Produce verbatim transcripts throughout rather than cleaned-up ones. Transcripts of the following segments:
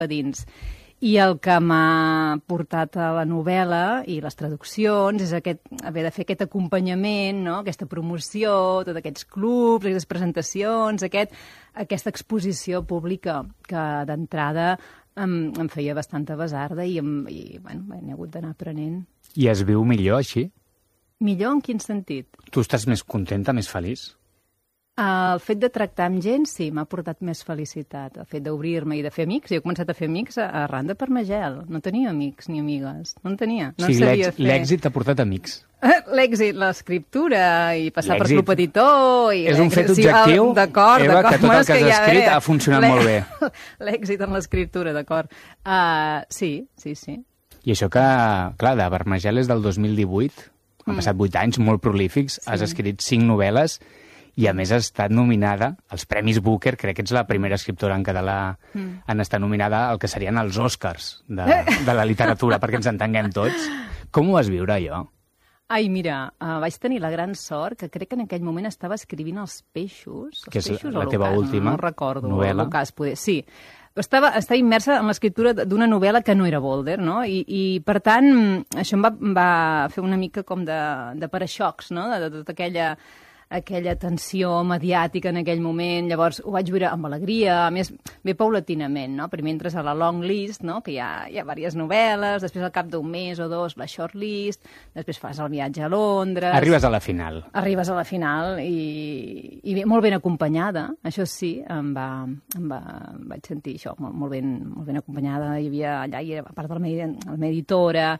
a dins. I el que m'ha portat a la novel·la i les traduccions és aquest, haver de fer aquest acompanyament, no? Aquesta promoció, tots aquests clubs, aquestes presentacions, aquest, aquesta exposició pública que d'entrada em, em feia bastanta besarda i, em, i bueno, n'he hagut d'anar aprenent. I es viu millor així? Millor en quin sentit? Tu estàs més contenta, més feliç? El fet de tractar amb gent, sí, m'ha portat més felicitat. El fet d'obrir-me i de fer amics. Jo he començat a fer amics arran de Parmagel. No tenia amics ni amigues. No en tenia. No sí, en sabia fer. L'èxit t'ha portat amics. L'èxit, l'escriptura i passar per Club Petitó. I és un fet objectiu, sí, d'acord, Eva, d'acord. que tot el que has ja, escrit ha funcionat molt bé. L'èxit en l'escriptura, d'acord. Uh, sí, sí, sí. I això que, clar, de Parmagel és del dos mil divuit, han passat vuit anys molt prolífics, sí. Has escrit cinc novel·les i, a més, has estat nominada als Premis Booker. Crec que ets la primera escriptora en català mm. en estar nominada al que serien els Oscars de, de la literatura, perquè ens entenguem tots. Com ho vas viure, allò? Ai, mira, uh, vaig tenir la gran sort que crec que en aquell moment estava escrivint Els Peixos. Els que és peixos la teva l'ocàs, última no, no recordo, novel·la. L'ocàs, poder. Sí, estava, estava immersa en l'escriptura d'una novel·la que no era Boulder, no? I, i per tant, això em va, va fer una mica com de, de paraxocs, no? De, de tota aquella... aquella tensió mediàtica en aquell moment, llavors ho vaig viure amb alegria, a més, bé paulatinament, no? Primer entres a la long list, no? Que hi ha, hi ha diverses novel·les, després al cap d'un mes o dos la short list, després fas el viatge a Londres... Arribes a la final. Arribes a la final i, i bé, molt ben acompanyada, això sí, em va, em va, em vaig sentir això, molt, molt, ben, molt ben acompanyada, hi havia allà, hi era, a part de la meva, la meva editora,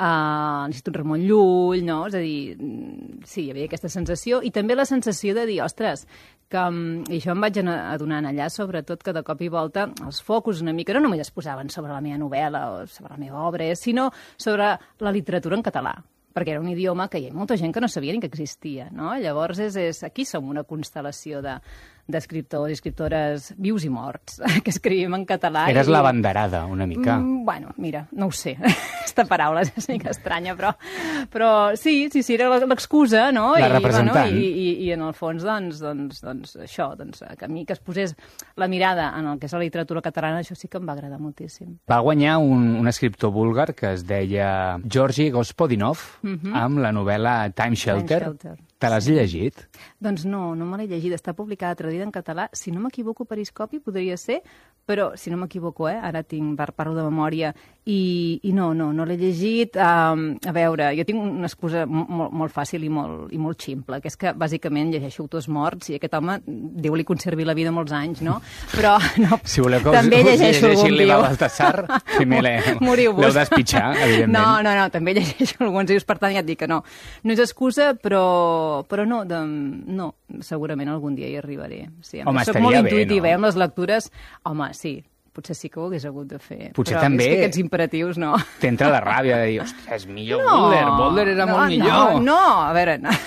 a l'Institut Ramon Llull, no? És a dir, sí, hi havia aquesta sensació, i també la sensació de dir, ostres, que, i això em vaig adonant allà, sobretot que de cop i volta els focus una mica no només es posaven sobre la meva novel·la o sobre la meva obra, sinó sobre la literatura en català, perquè era un idioma que hi ha molta gent que no sabia ni que existia, no? Llavors, és, és, aquí som una constel·lació de d'escriptors i escriptores vius i morts, que escrivim en català. Eres i... la banderada, una mica. Mm, bueno, mira, no ho sé. Aquesta paraula és una mica estranya, però, però sí, sí, sí, era l'excusa, no? La I, representant. Bueno, i, i, I en el fons, doncs, doncs, doncs això, doncs, que a mi que es posés la mirada en el que és la literatura catalana, això sí que em va agradar moltíssim. Va guanyar un, un escriptor búlgar que es deia Georgi Gospodinov, uh-huh. amb la novel·la Time Shelter. Time Shelter. Te l'has llegit? Doncs no, no me l'he llegit. Està publicada, traduïda en català. Si no m'equivoco, Periscopi podria ser, però si no m'equivoco, eh? Ara tinc, parlo de memòria, i, i no, no, no l'he llegit. Um, a veure, jo tinc una excusa molt, molt fàcil i molt, i molt ximple, que és que bàsicament llegeixo autors morts i aquest home, Déu li conservi la vida molts anys, no? Però no, si voleu que us, també us llegeixo algun viu. L'Eva Baltasar, primer l'heu d'espitxar, evidentment. No, no, no, també llegeixo alguns vius, per tant ja et dic que no. No és excusa, però però no, de, no, segurament algun dia hi arribaré. Sí, home, soc estaria molt bé, intuïtiva, no? eh, amb les lectures. Home, sí, potser sí que ho hagués hagut de fer. Potser però també... és que aquests imperatius, no. T'entra la ràbia de dir, ostres, millor no, Boulder, Boulder era no, molt millor. No, no, a veure... No.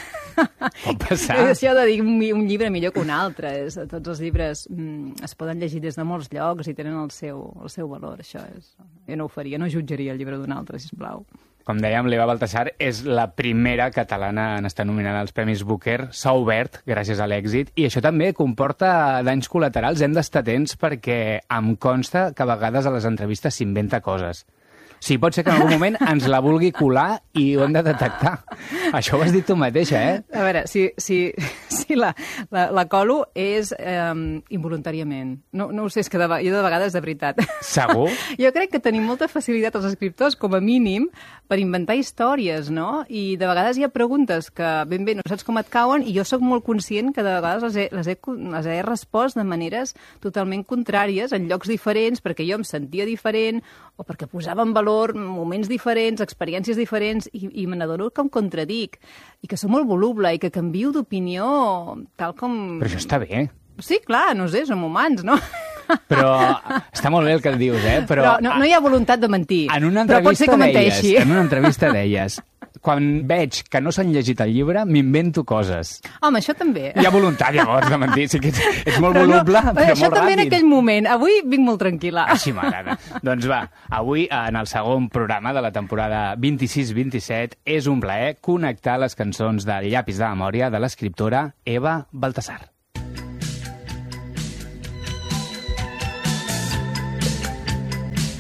Pot passar. És això de dir un, un llibre millor que un altre. És, tots els llibres mm, es poden llegir des de molts llocs i tenen el seu, el seu valor. Això és... Jo no ho faria, no jutjaria el llibre d'un altre, sisplau. Com dèiem, l'Eva Baltasar és la primera catalana en estar nominada als Premis Booker. S'ha obert gràcies a l'èxit i això també comporta danys col·laterals. Hem d'estar atents perquè em consta que a vegades a les entrevistes s'inventa coses. Sí, pot ser que en algun moment ens la vulgui colar i ho hem de detectar. Això ho has dit tu mateixa, eh? A veure, si, si, si la, la, la colo és eh, involuntàriament. No, no ho sé, és que de, jo de vegades de veritat. Segur? Jo crec que tenim molta facilitat els escriptors, com a mínim, per inventar històries, no? I de vegades hi ha preguntes que ben bé no saps com et cauen i jo sóc molt conscient que de vegades les he, les he, les he respost de maneres totalment contràries, en llocs diferents, perquè jo em sentia diferent o perquè posava en valor moments diferents, experiències diferents, i, i me n'adono que em contradic, i que soc molt voluble, i que canvio d'opinió tal com... Però això està bé. Sí, clar, no sé, som humans, no? Però està molt bé el que dius, eh? Però, Però no, no hi ha voluntat de mentir. En una Però pot ser entrevista que deies, menteixi. en una entrevista deies, quan veig que no s'han llegit el llibre, m'invento coses. Home, això també. Hi ha voluntat, llavors, de mentir. Sí que ets, ets molt però voluble, no, però això molt també ràpid. en aquell moment. Avui vinc molt tranquil·la. Així m'agrada. Doncs va, avui, en el segon programa de la temporada vint-i-sis vint-i-set, és un plaer connectar les cançons del Llapis de Memòria de l'escriptora Eva Baltasar.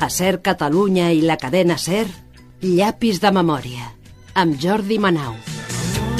A SER Catalunya i la cadena SER, Llapis de memòria, amb Jordi Manau.